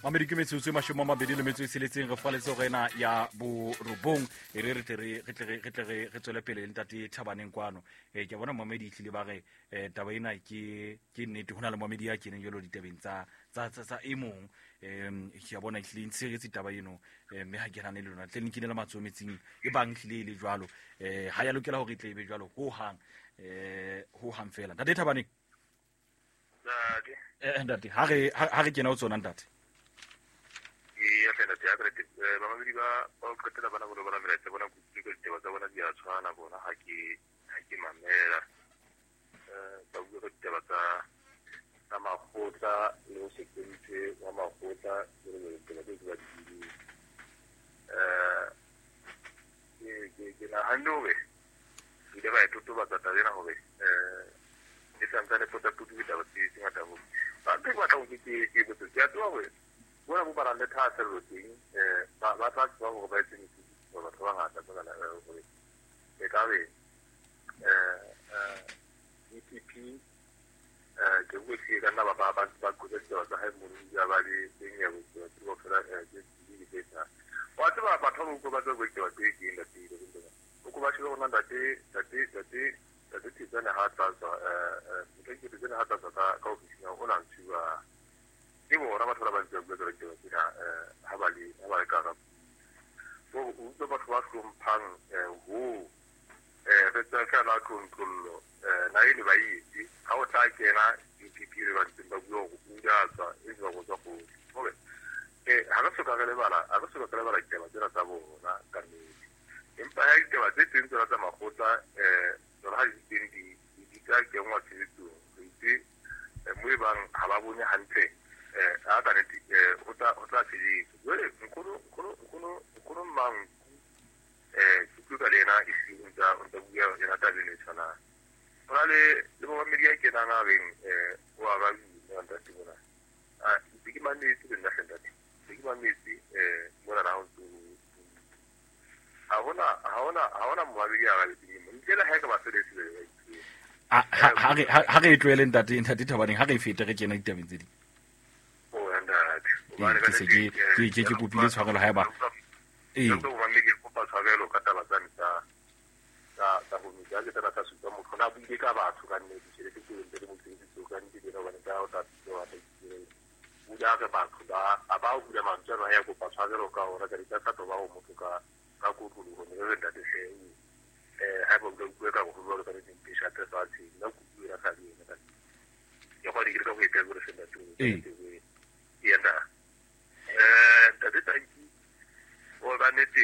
mamedi ke metsotso e mashomo a mabedi le metso e seletseng re faletse go ena ya borobong e re tswele pele le ntate Thabaneng kwano ke bona mamedi e tlile ba re taba ena ke nnete go na le mamedi ya keneng jalo ditabeng tsa e mong ke bona e tlile ntshegetse taba eno mme ha ke rane le lona tle nkine le matsometsing e bang tlile le jwalo ha ya lokela hore tle be jwalo ho hang fela ntate Thabaneng ntate ha re kena o tsona ntate ya fela ya krete mamedi ba qetela bana bona bona melaetsa bona ke ditaba tsa bona di a tshwana bona ha ke mamela ba bua ka ditaba tsa makgotla le ho security wa makgotla le ditaba tse ba di ke na handowe ke ba itutu ba tata dena hobe e santsane tota tutu ditaba tse ngata ho ba ke batla ho ke botse ya twa we bona bo bara le thata le teng ba tla tswa go ba tsene go ba tla ngata ba la go e ka be EPP ke go se ka na ba go tsa tsa ha mo ya ba le teng ya go go fela ke di beta wa tsa ba tla go ba tsa go tsa tse ke nda tiro go ba shilo na date tsena ha tsa ke tsena ha tsa ka ofisi ya ona ntshwa ke bona batho ba ntse ba tswela ke ha ba le ka ga go utlwa batho ba hlompang ho re tsa ka la control na ile ba itse ha o tla kena EPP le ba ntse ba bua go bua tsa e ba go tsa go okay ha re soka le bala ke ba tsela tsa bona ka nnete empa ya ke ba tse tsentse tsa makgotla re ha di ka ke ngwa tsetso itse mo bang ha ba bone hantle a ka nete o tla tsedi jole nkolo mang ke ka lena isi unta bua ya ta le tsana ona le bo media ke na ngabeng wa ba ya nta tibona ke manetse le nna senta ke manetse mona na ho ha ona mo ba ya ga le ntela ha ka ba se le ha re tlwele ntate Thabaneng ha re fete re kena ditabeng tse di ke se ke kopile tshwarelo ha eba ndo ba le ke kopa tshwarelo ka taba tsa ho mi ja ke tana ka supa mo khona bu ka batho ka nne di tshele ke le mo tse di ka nne di ba nka o ta tsoa ta bu ja ka batho ba o bula mantsa ya kopa tshwarelo ka ora ka ditsa ka toba o motho ka kutulu ho ne re ntate se ha bo go ka go bua ka di pisha tsa tsi na ku bua ka di na ya go di ka go ipela go se na tu yenda tadi tadi orang neti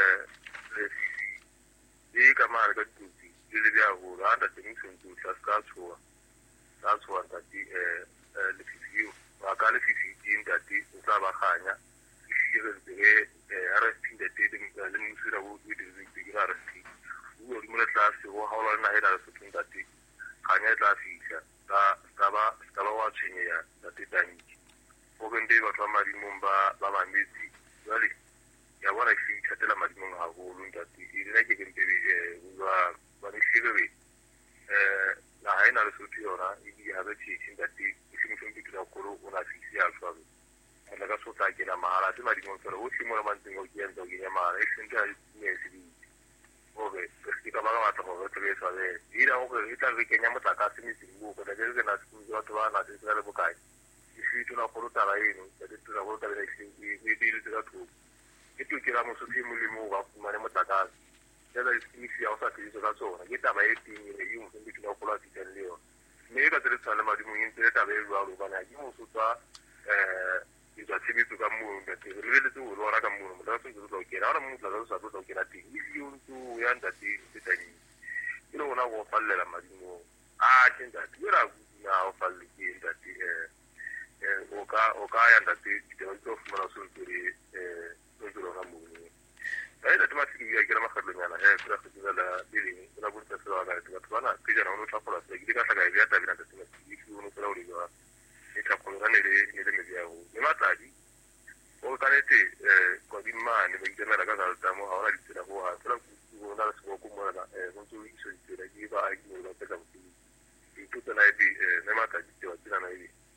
di kamar ka tuti di dia ho ada ting sun tu saskatchewan tadi le fifi wa ka le fifi din tadi usa ba khanya isire de arresting de ding le musira wo di arresting wo di mona class wo hawla na ida su tun tadi khanya tla fifa ta ba wa chinya tadi tani o bende ba tla mari mumba ba mametse jale ya bona fi thatela mari mo ha go lu ntati ile ke ke ba ni shirwe la haina le suti ora idi ha ba chi ntati isi mo ntiki ko ro ona fi ya tswa ala ka sota ke na mara se mari mo tsoro o si mo ma ntingo ke ento ke mara e senta ni esi di obe ke ka ba ba tlo go tle sa le ira o ke tla ke nya mo taka se ni singu ko da ke na se go twa na se le bokai isi tuna go ruta la eno ke tuna go ruta le ke di le tu ke tu ke la mo sofi mo le mo ga fumane mo taka ya da isi ya o sa ke ka tsona ke taba e ting le yung se ke tuna go la diteng le yo me ka tsere tsana ma di mo ntse taba e lwa ro bana ke mo sotwa di tsa tsebetso ka mo ke re le tso lo ra ka mo mo da se go ke ra mo tla go sa go ke na ting isi yung tu ya ndati se tani ke lo na go fallela ma di mo ke ndati ra na o falle ke ndati o ka ya ndati ke o fumana so tiri lo na mo da tuma se ya ke ra makgalo nyana ra se la dile la botsa se la ga tswana ke jana o tla fola se ke ka sa ga ya ta bina ta se ke no tla o riwa e tla go ne le me ya o me matadi o ka nete ko di mane be ke na ka ga ta mo ha ona di tsela go ha tsela go na se go mo na go tso iso di ba ai mo la ta ka di tutto na di me matadi te wa tsena na di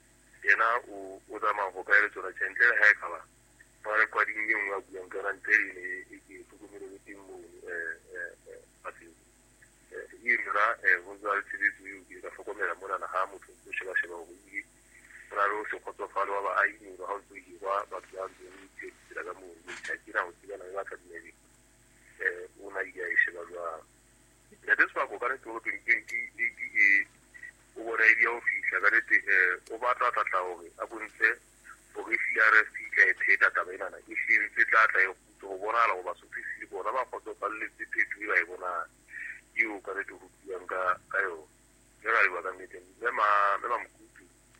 yena o tsamaya go kaele tsona tšentle le ga e ka ba ba re kwading e nngwe a buang ka rantere ne e ke tlhokomelo le teng mo paseng ra go tswa tshebetso eo ke ka tlhokomela monana ga motho o sheba-sheba go ile go na le o se kgotsofale wa baagi ga o ntse o dirwa batho ba ntse o itsela ka moo tšhakira go tsebana le batla dinedi o na ile a e sheba jwang ya de sebako ka nete go twenty o bona e dia o fitlha ka nete o batla tlatla gore a bontse gore fiare fitlha e theta taba enana e sentse tlatla e go bonala go ba sofisile bona ba kgotsofaleletse phetho e ba e bonang eo ka nete go buang ka yone le ga le ba ka nnete le mamokutu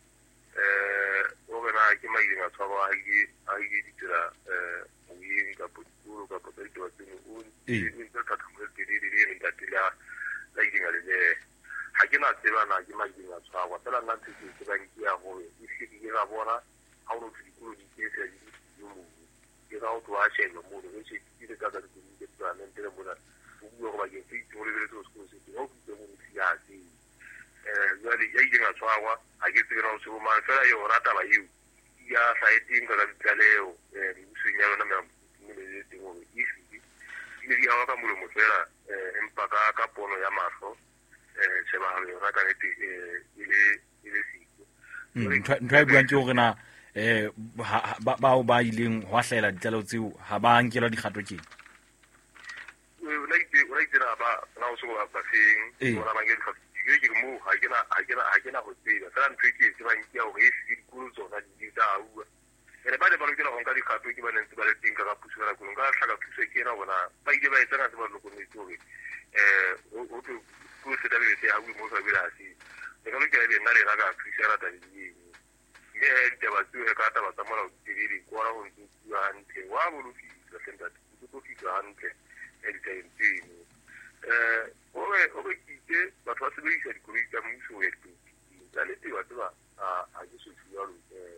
o gena ke maileng a tshwaro a ke ditsela moyeng kapo dikolo kapo tsa ditaba tseno o ntse tlhatlhamole telele le ene tatela la ileng a lelele ga ke na tsebana ke maileng a tshwarwa fela nna ntse ke tsebang ke ya gore e seke ke ga bona ga o notse dikolo dikesa yo mobu ke ga o tlo a sheba mono e sekile ka ka dikomite permanente le mona o bua go bakeng se itse go lebeletse go sekolo se teng ga o fitlhe mo mothiase jale ya ileng a tshwarwa ga ke tsebena go segomane fela yo rata ba eo ya saeteng ka ka ditlaleo mebusong ya yona meamomelele teng gore e seke di ne di gawa ka molomo fela empa ka pono ya matlho shebagalo yona ka nete e le siko ntho a e buang ke gore na bao ba ileng go tlhaela ditlaleo tseo ga ba nkelwa dikgato keng o la itsena ba na o se go baseng bona ba ke dikgato ke mo ga ke na go tseba fela ntho e ke e tsebang ke ya gore e seke dikolo tsona di tsa aua ene ba ne ba lokela go nka dikgato ke ba ne ntse ba le teng ka ga puso ka nakolong ka tlhaka thuso ke ena bona ba ile ba etsana tse ba lokometse gore go tlo ko setabeletse a bue mo sa bile a se le ka lokela le nna le ra ka thusa rata le ding mme ditaba tseo ka taba tsa molao telele ko ra go ntse bua hantle wa bolofisa senta go tlo fitla hantle ditageng tseno o re kitse batho ba sebedisa dikoloi tsa mmuso go ya dipolitiking tsa lete ba tseba a ke so tshualo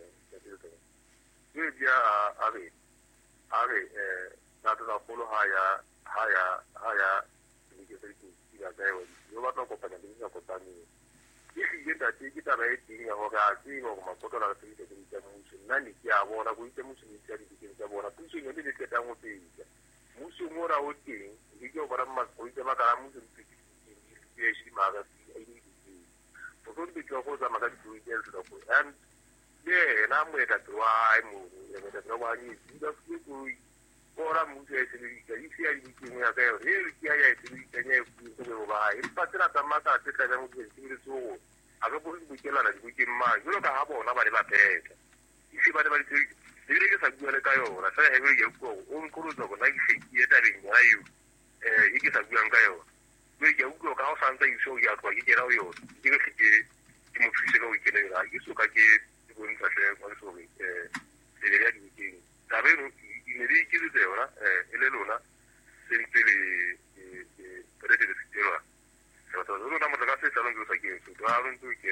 e dia a re natonagolo ga ya ya ka yo batla go kopanya le sa kopaneng e ile tate ke taba e teng ya gore a tseba go makotola ka sebedisa ke tsa mmuso nna ne ke a bona go itse mmuso le tsa dikeng tsa bona puso e le ketang go tsela mmuso mo ra o teng le ke go bona go itse ba ka mmuso le ke shi maga a ile go go be go za maga di ke tsa go and na mo eta twa ai mo ya meta twa wa ni da go ora mmuso e sebedisa e sia di ke mo ya ka e ke ya e sebedisa ne go go ba e patela tsa mata tse tla mo ke se tso a go bo bukela na di ke mma jalo ka ha bona ba le ba pheta e se ba le ba di dire ke sa bua le ka yona sa he ye go o nkuru go na ke se ke ta re ngwa yo e ke sa bua ka yona we ye go ka o santa i so ya kwa ke ra yo ke ke mo fise go ke le ga ke so ka ke go ntsha se go so le ya di ke ta be no ne di ke de ora ele lona sente le prete de sitera so to no na mo ka se sa lo sa ke so a lo ke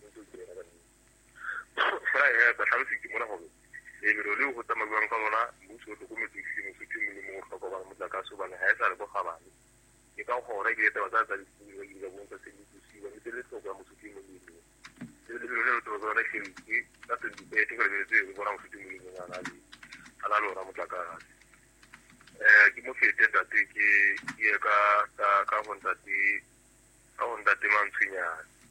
fra ba sa se ke mo na go e le le go tsama bang ka lona mmuso o go metsi se mo se ke mo go go ba mo ka so ba na ha sa le go ga ba ke ka go re ke taba tsa di ga bo ntse di se ba le so ga mo se ke mo le to go na ke ta te di te go le se go na mo se ke mo na na ala lora motlaka ke mo fete tate ke ka hontate mantshenya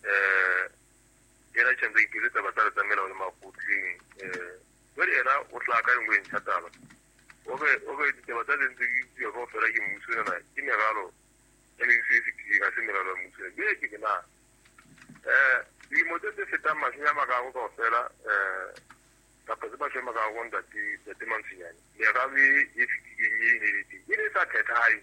era tshentse ke le taba tsa mela le mafutling wele era o tla ka ngwe nthatala o be ditaba tsa ntse ke go fela ke mmuso na ke megalo ene se ke ga se megalo mmuso ke na di mo tse feta mashina magago go fela kapa se ba shema ka go ntate mantshanyane le ga be e fitile ne sa thethale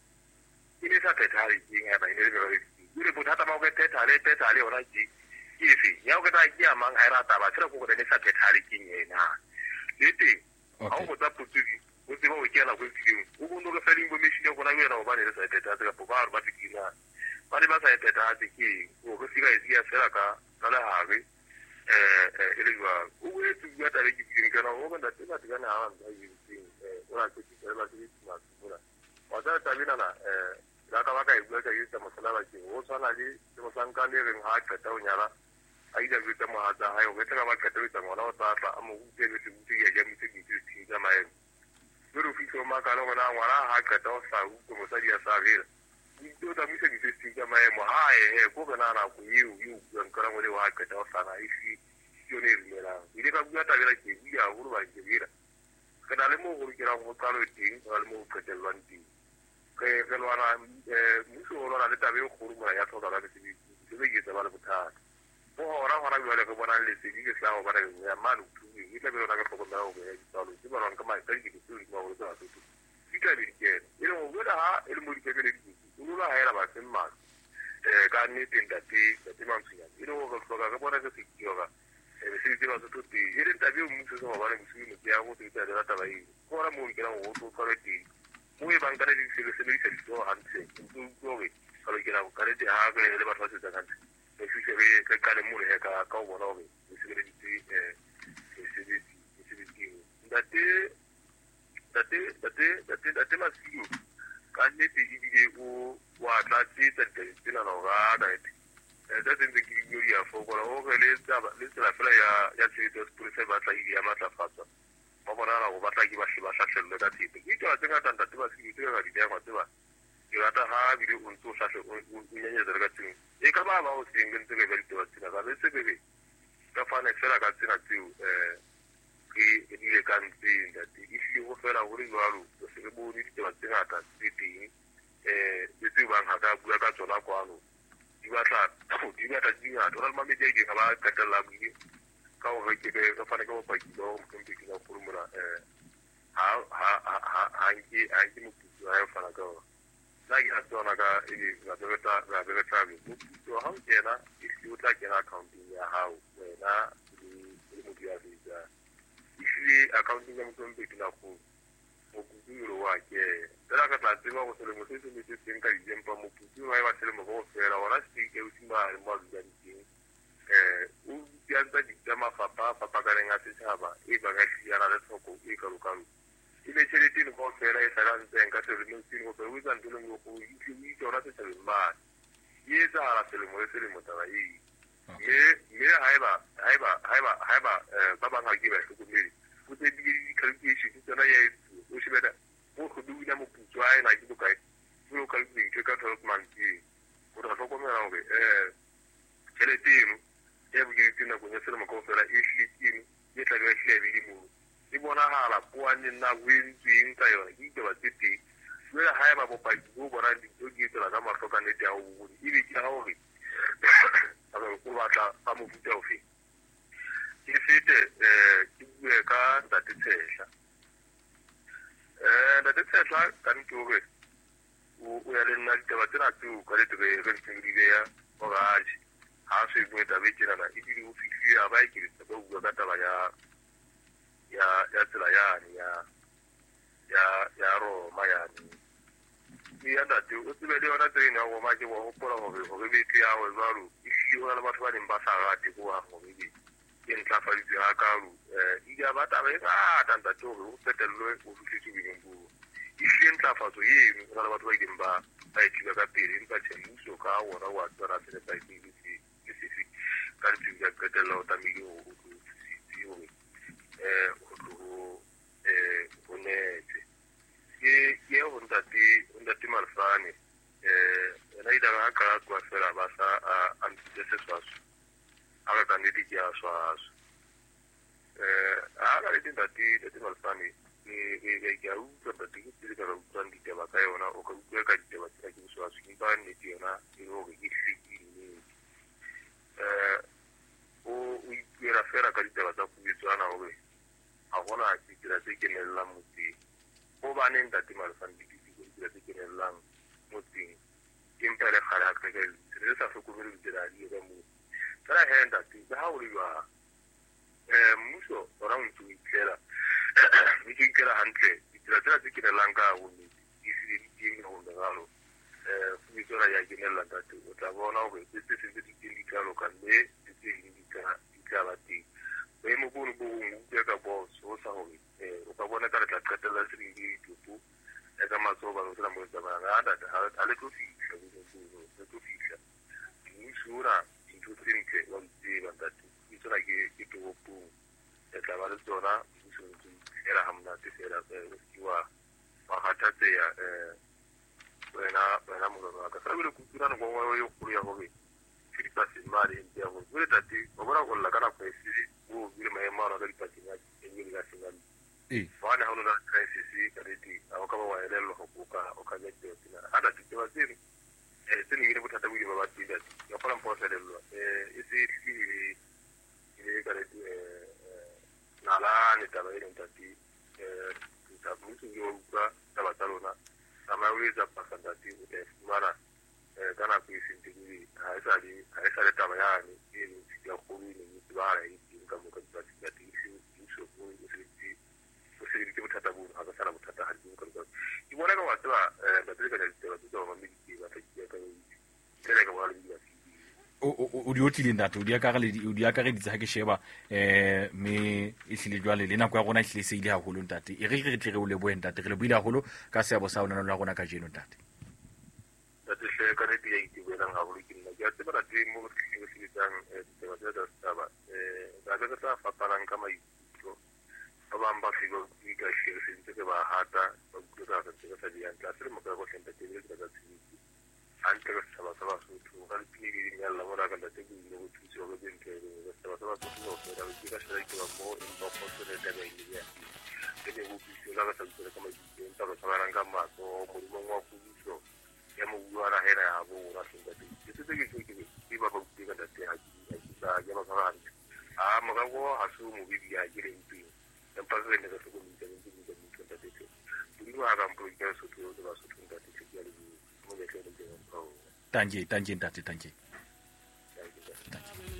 ga ba ile le bothata ba go thethale ora ke efe ya go ta ke amang ga rata ba tsela go go ne sa thethale ke yena lete ha go tsa putsudi o tseba o kena go tseng o go no go feling bo machine go na yena o ba ne sa thethale ka ba ba tikina ba le ba sa thethale ke o go siga e ya fela ka la hare ele jwa o we tu ya ta le ke ka na o ba ntate ba tsena ha ba yi o ra ke ba ke ma tsura wa ta ta bina na la ka ba ka e bua ka yitsa mosala ba ke o tsana le mo sanka le reng ha ka ta o nyala a ida bitsa mo ha ta ha o ke ka ba ka ta matla a mo butse le butse ya jamitse ditse tsa maemo le re fitlho makala gona ngwana ha qeta o sa utlwe mosadi ya sa bela o tsamisa ditse tsa maemo ha go bona na go yo nkara mo le wa qeta o sana isi yone e rimelang ile ka bua tabela ke bua go ba ke dira ke na le mo go ke ra go tsalo teng ga le mo go qetelwang teng ke lwana muso o lwana le tabe go rumela ya tlhoka la se be ke tsaba le bothata go hora hora bjale ke bona le tsedi ke tla go bona ya manu tuwe e tla be ona ka tlhokomela go ya ditsalo ke bona ka mai ka ke ditse di mo go tsaya tsoto dika di ke e le go bona ha e le mo dikebele di o la haela ba semma ka nnete ntate mantshinya e le go hloka ke bona ke se kioga se di ba tsoto ti e le tabe muso se go bona musimo ke ya go tsa le rata ba e go bona mo ke ra go tsoka ti mo e bang ka di se di se di hantle go ke ke ra go ka di ha ke le batho ba se tsa kantse se be ka ka le mo le ka o bona go se be di date masio ka nnete e bile o wa tla tse na no ga date da tse ke di ya fokola o ge le tsela fela ya tshebetso sepolesa ba tla ile ya matlafatsa ba bona go batla ke ba hlahlelle ka tshepe ke tla tsenga date masio tse ga di ya matseba ke rata ha bile o ntse o hlahle o nyenyetsa ka tseng e ka ba o seng ntse ke ba ditwa tsena ba be se be ka fana fela ka tsena tseo ke di ka ntse date e se go fela go re jwalo se re bo di ditwa tsena ta tseteng le tse bang ha ka bua ka tsona kwano di batla di ya dora mame di ke ba ka tla bile ka o re ke ka fana ka ba ki do mo ke ke na formula ha ke mo ke ya fana ka la ke tsona ka e ga bega tsabe mo ha kena e se o tla kena accounting ya hao wena le mo dia visa e accounting ya mo ke na go mo kuturo wa ke tla ka tla tseba go se mo se se teng ka dijempa mo kuturo wa ba se mo go fela ona se ke o sima mo ga ding o dia tsa di tama papa ka renga se tshaba e ba ga shi yana le tsoko e ka lokalo ile tšhelete le go fela e sa ntseng ka se le mo tsino go witsa ntlo mo go itse ona se se mma ye tsa la se le mo taba e me haiba ba ba ga ke ba go mmedi go tse di calculation tsona ya o se beta go go duina mo putswa e na ke bokae go calculate ka 12 months go ra go mera go tšhelete eno e bo ke tsena go se le mo go fela e shikini ye tla ga hle be di mo di bona hala puane na wintsing ka yona ke ba tete le ha ba bopa go bona di ke tsela ka mahloka ne dia o di ile ke ha hore aba go batla ba mo futa ofe ke fete ke bue ka date tshehla date tshehla ka ntore o ya le nna ditaba tsena tseo ka le tebe re tsengile ya o gaji ha se bue tabe ke nana e di o fitlhi ya ba ke le ba bua ka taba ya tsela yani ya Roma yani ya date o tsebe le yona tsena go ma ke go gopola go be ke ya o jwalo e fiwa le batho ba ding ba sa rate go wa go be ke ntlafaditse ga karu ya ba taba e ga tanta tsogo o petelwe o fitlhetse bineng bo e fiye ntlafatso eno go na le batho ba ding ba ithiba ka pele empa tšhemuso ka ona wa tsara se le ba ke sefe ka ntse ya qetella o tamile o thusitse hore go netse ke go ntate Malfane ena ida ga ka kwa fela ba sa a ntse se swaso a ka nnete ke a swaso a ga le ntate Malfane ke a utlwa ntate ke ka utlwa ditaba ka yona o ka utlwa ka ditaba tsa ke swaso ke ba nnete yona e go ke hlekile o ipuela fela ka ditaba tsa kubetswana gore a gona ditsela tse kenelelang motseng go baneng ntate Malfane ditsela tse kenelelang motseng empa le kgale a kgeke se sa hlokomele ditsela di ka mo fela he ntate ka ha o le jwa mmuso ora o ntse o ikela hantle ditsela tse kenelelang ka go di se di teng go ndagalo kubetswana ya kenelelang ntate o tla bona gore se se di teng di ka loka mme di ka ba teng be mo bono bo ngwe ka bo so sa ho o ka bona ka re tla qetella se di tupu e ka matsoba o tla mo tsa ba ga ha le go fihla le go fihla ni sura into trinke wa tseba ntate ke tsona ke topo e le tsona mmuso ntse fela ha monate fela wa hata ya wena mololo wa ka sa bile kutura no go yo kuru ya hobe fitisa simari ya go bile tati go bona go la kana ko isi go bile mai maro ka dipati ya engeli ga singa wana ha una crisis ka reti au kama wa elelo ho kuka o ka jete tina ada titewa zini tini ngire butata buli baba tida ya kola mposa lelo isi ile ka reti nala ni taba ile ntati tabusu ndio kwa taba talona kama uliza pasandati mara kana kuisintigiri haisali taba yani ili ya kubini ni tibara hii kama kwa tibati isi usiriti butata bu akasana butata hadi kwa ibona kwa watu batrika ya tibatu wa miki watakia kwa tele kwa wale ya odiotile ndate odiakare ditsa ke sheba me isile jwale le nako ya gona hlile se ile haholo ntate e re tle re o leboe ntate re le buile haholo ka seabo sa ona la gona ka jeno ntate hle ka re ya itibela haholo ke nna ke tseba ra timo ke se ditang tseba tsa tsaba ga ka fa parang ka maikutlo ba bamba figo ka share se ntse ke ba hata ba kutlwa ka tseba sa dia tla se mo ka go senta ke le ka tsini anche che stava su un piedi nella mora che te quindi non ci sono gente che stava su era vicino a stare che va mo in poco se ne deve idea che devo più la cosa come diventa lo sarà anche ma o mo appunto siamo guarda era a ora senza che tutte che viva con più da te da che non sarà ma go a su mu vivi a gire in più non passa che ne da su con da te prima a campo in caso tu da su da te che ya tanje ntate tanje